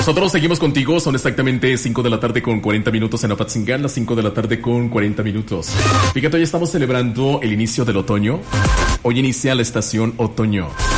Nosotros seguimos contigo, son exactamente 5 de la tarde con 40 minutos en Apatzingán, las 5 de la tarde con 40 minutos. Fíjate, hoy estamos celebrando el inicio del otoño. Hoy inicia la estación otoño.